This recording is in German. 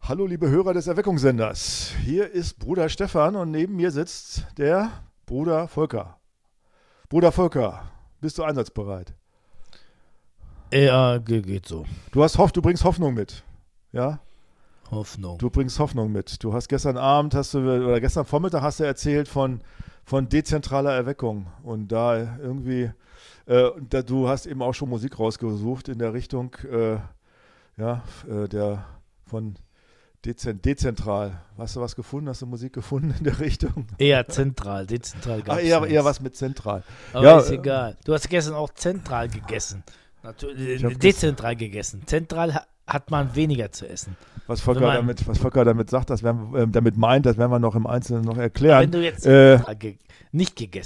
Hallo liebe Hörer des Erweckungssenders, hier ist Bruder Stefan und neben mir sitzt der Bruder Volker. Bruder Volker, bist du einsatzbereit? Ja, geht so. Du bringst Hoffnung mit, ja? Hoffnung. Du bringst Hoffnung mit. Du hast gestern Vormittag hast du erzählt von dezentraler Erweckung und da irgendwie, du hast eben auch schon Musik rausgesucht in der Richtung, von dezentral. Hast du was gefunden? Hast du Musik gefunden in der Richtung? Eher zentral, dezentral gab's Eher was mit zentral. Aber Ja, ist egal. Du hast gestern auch zentral gegessen. Ich hab Dezentral gegessen. Zentral hat man weniger zu essen. Was Volker damit sagt, damit meint, das werden wir noch im Einzelnen noch erklären. Wenn du jetzt nicht